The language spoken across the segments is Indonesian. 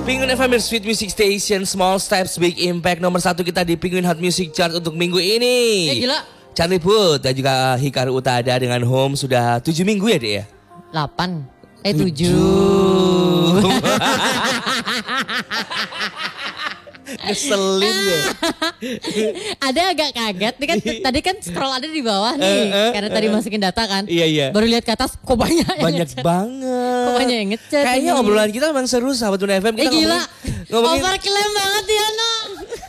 Penguin FM Sweet Music Station, Small Steps Big Impact. Nomor 1 kita di Penguin Hot Music Chart untuk minggu ini. Gila. Charlie Puth dan juga Hikaru Utada dengan Home sudah 7 minggu ya, Dek ya? 8. 7. Ngeselin ya. Ada agak kaget nih kan, tadi kan scroll ada di bawah nih, karena tadi masukin data kan. Iya. Baru lihat ke atas, kok banyak yang Banyak ngechat. banget. Kok banyak yang ngechat. Kayaknya ini. obrolan kita memang seru sahabat Tuna FM. Kita Gila, ngomongin overclaim banget ya Nong.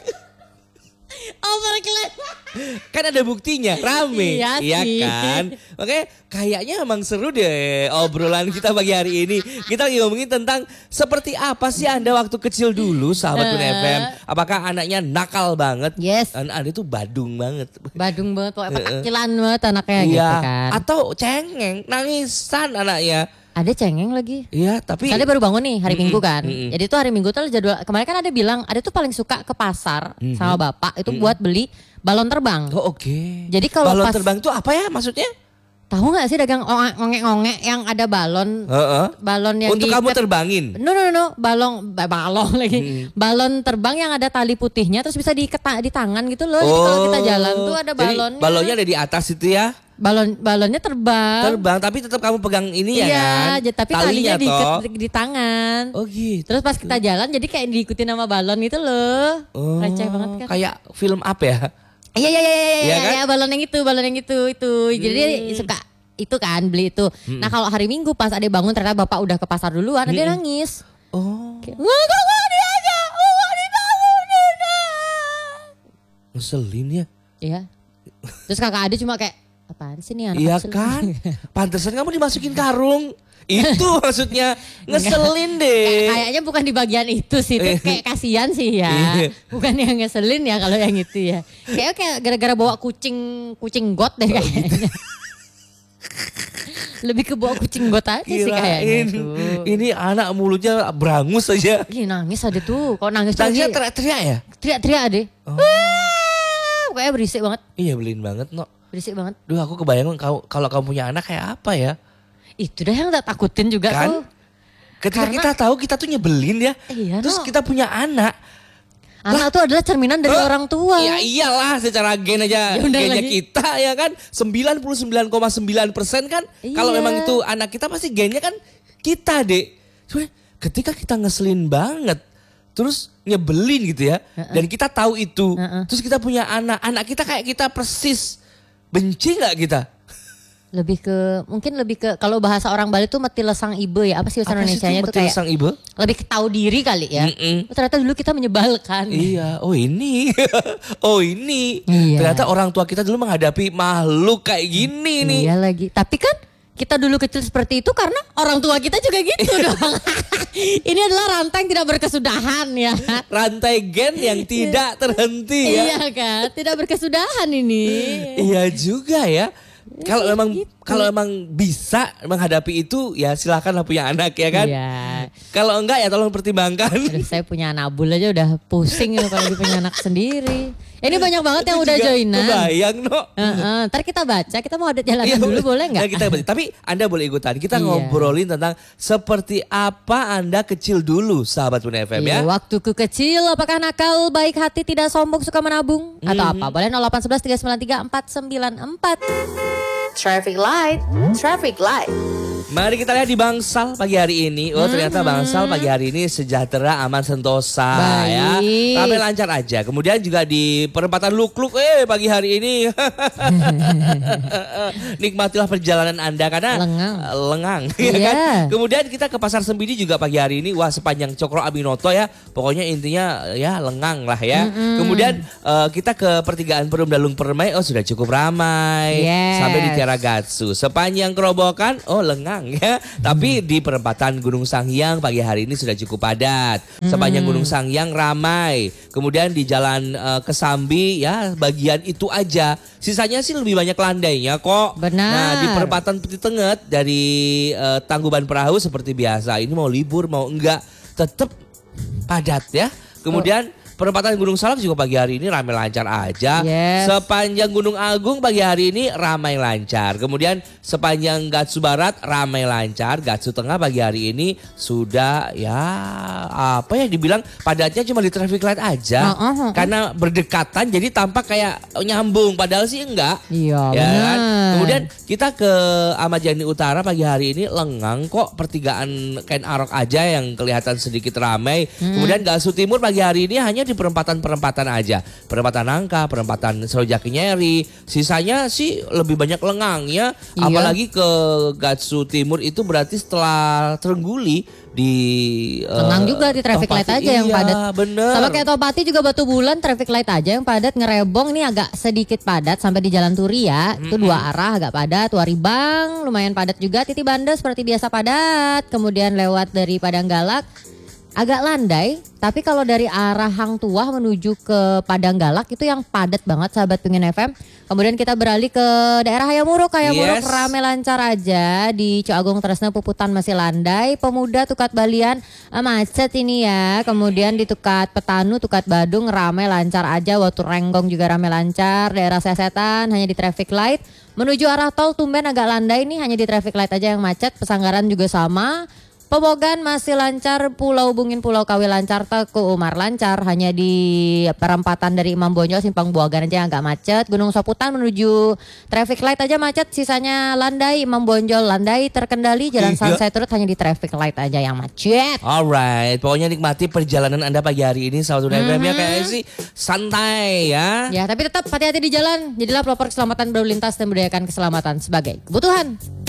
Overclaim. kan ada buktinya, rame. Iya sih. Kan? Oke, kayaknya emang seru deh obrolan kita pagi hari ini. Kita lagi ngomongin tentang seperti apa sih Anda waktu kecil dulu sahabat Tuna FM. Apakah anaknya nakal banget? Yes. Dan Anda tuh badung banget. Badung banget, pokoknya petakilan banget anaknya Iya. gitu kan. Atau cengeng, nangisan anaknya. Ada cengeng lagi. Iya, tapi Misalnya baru bangun nih hari Minggu kan. Jadi tuh hari Minggu tuh jadwal. Kemarin kan ada bilang ada tuh paling suka ke pasar sama bapak itu buat beli balon terbang. Oh, oke. Jadi kalau balon pas terbang itu apa ya maksudnya? tahu nggak sih dagang ongek-ongek yang ada balon Heeh. balon yang Untuk kamu terbangin. No, balon lagi. Balon terbang yang ada tali putihnya terus bisa di tangan gitu loh. Jadi kalau kita jalan tuh ada balonnya. Jadi balonnya ada di atas itu ya. Balonnya terbang. Terbang tapi tetap kamu pegang ini ya Iya, kan. tapi talinya diikat toh. di tangan. Oh gitu. Terus pas kita jalan jadi kayak diikutin sama balon gitu loh. Oh, Receh banget kan. kayak film apa ya? Iya Iya kan? ya, balon yang itu. Jadi dia suka itu kan beli itu. Nah kalau hari Minggu pas ada bangun ternyata bapak udah ke pasar duluan, dia nangis. Oh, Kayak, nggak diajak, nggak dibangunin. ngeselin ya. Iya. Terus kakak Ade cuma kayak apaan sih nih anak Iya kecil?" kan? Pantesan kamu dimasukin karung. Itu maksudnya ngeselin deh. Kayaknya bukan di bagian itu sih, itu kayak kasihan sih ya. Iya. Bukan yang ngeselin ya kalau yang itu ya. Kayak gara-gara bawa kucing got deh kayaknya. Lebih ke bawa kucing got aja sih kayaknya tuh. Ini anak mulutnya berangus aja. Ih nangis ada tuh, kalau nangis tuh Tangisnya dia teriak-teriak ya? teriak-teriak deh. Kayaknya berisik banget, Iya belin banget no. berisik banget. Duh aku kebayang kalau kamu punya anak kayak apa ya? Itu dah yang tak takutin juga Kan? tuh. Ketika Karena- kita tahu kita tuh nyebelin ya. Iya, Terus no. kita punya anak. Anak tuh adalah cerminan dari orang tua. Ya iyalah secara gen aja Ya udah gennya lagi. kita ya kan 99,9% kan. Kalau Iya. memang itu anak kita pasti gennya kan kita dek. Cuma ketika kita ngeselin banget. Terus nyebelin gitu ya. Dan kita tahu itu. Terus kita punya anak kita kayak kita persis. Benci gak kita? Mungkin lebih ke kalau bahasa orang Bali tuh mati lesang ibe ya. Apa sih bahasa Indonesianya tuh kayak sang ibu? lebih ke tahu diri kali ya. Oh, ternyata dulu kita menyebalkan. Iya, oh ini. Oh ini. Iya. Ternyata orang tua kita dulu menghadapi makhluk kayak gini nih. Iya lagi. Tapi kan kita dulu kecil seperti itu karena orang tua kita juga gitu dong. Ini adalah rantai yang tidak berkesudahan ya. Rantai gen yang tidak terhenti ya. Iya kan, tidak berkesudahan ini. Iya juga ya. Kalau emang bisa menghadapi itu ya silakanlah punya anak ya kan. Iya. Kalau enggak ya tolong pertimbangkan. Aduh, saya punya anak bul aja udah pusing ya kalau dia punya anak sendiri. Ini banyak banget yang udah joinan. Kebayang no. Ntar kita baca, kita mau ada jalanan dulu boleh nggak? Nah, kita tapi Anda boleh ikutan. Kita Iya. ngobrolin tentang seperti apa Anda kecil dulu sahabat Tuna FM ya. Iya, waktuku kecil apakah nakal, baik hati, tidak sombong, suka menabung atau apa? Boleh 0811 393 494. Traffic light, traffic light. Mari kita lihat di Bangsal pagi hari ini. Oh ternyata Bangsal pagi hari ini sejahtera, aman, sentosa ya. Baik. Ramai lancar aja. Kemudian juga di perempatan Lukluk pagi hari ini. Nikmatilah perjalanan Anda karena lengang. Ya Iya. kan? Kemudian kita ke Pasar Sembidi juga pagi hari ini. Wah sepanjang Cokro Abinoto ya. Pokoknya intinya ya lengang lah ya. Kemudian kita ke pertigaan Perum Dalung Permai. Oh sudah cukup ramai. Yes. Sampai di Tiaragatsu. Sepanjang kerobokan lengang ya. Tapi di perempatan Gunung Sanghyang pagi hari ini sudah cukup padat. Sepanjang Gunung Sanghyang ramai. Kemudian di jalan Kesambi ya bagian itu aja. Sisanya sih lebih banyak landainya kok. Benar. Nah di perempatan Peti Tenget dari Tangkuban Perahu seperti biasa. Ini mau libur mau enggak tetap padat ya. Kemudian perempatan Gunung Salak juga pagi hari ini ramai lancar aja. Yes. Sepanjang Gunung Agung pagi hari ini ramai lancar. Kemudian sepanjang Gatsu Barat ramai lancar. Gatsu Tengah pagi hari ini sudah ya apa ya dibilang padatnya cuma di traffic light aja. Karena berdekatan jadi tampak kayak nyambung padahal sih enggak. Iya, Ya benar. kan? Kemudian kita ke Ahmad Yani Utara pagi hari ini lengang kok, pertigaan Ken Arok aja yang kelihatan sedikit ramai. Kemudian Gatsu Timur pagi hari ini hanya di perempatan-perempatan aja. Perempatan Nangka, perempatan Serojaki Nyeri. Sisanya sih lebih banyak lengang ya. Iya. Apalagi ke Gatsu Timur itu berarti setelah Trengguli di Lengang juga di traffic light Topati. aja yang Iya, padat. bener. Sama kayak Topati juga Batu Bulan traffic light aja yang padat, ngerebong nih agak sedikit padat sampai di Jalan Turi ya. Itu dua arah agak padat. Waribang lumayan padat juga. Titi Banda seperti biasa padat. Kemudian lewat dari Padang Galak agak landai, tapi kalau dari arah Hang Tuah menuju ke Padang Galak itu yang padat banget sahabat Pingin FM. Kemudian kita beralih ke daerah Hayamuruk. Hayamuruk Yes. rame lancar aja. Di Coagung Tresna Puputan masih landai. Pemuda Tukat Balian macet ini ya. Kemudian di Tukat Petanu, Tukat Badung rame lancar aja. Watu Renggong juga rame lancar. Daerah Sesetan hanya di traffic light. Menuju arah tol Tumben agak landai nih, hanya di traffic light aja yang macet. Pesanggaran juga sama. Pemogan masih lancar, Pulau Bungin, Pulau Kawi lancar, Teku Umar lancar. Hanya di perempatan dari Imam Bonjol, Simpang Buagan aja yang agak macet. Gunung Soputan menuju traffic light aja macet, sisanya landai. Imam Bonjol landai terkendali, Jalan Sunset Road hanya di traffic light aja yang macet. Alright, pokoknya nikmati perjalanan Anda pagi hari ini Sahabat Udah FM ya, kayak sih santai ya. Ya, tapi tetap hati-hati di jalan. Jadilah pelopor keselamatan berlalu lintas dan budayakan keselamatan sebagai kebutuhan.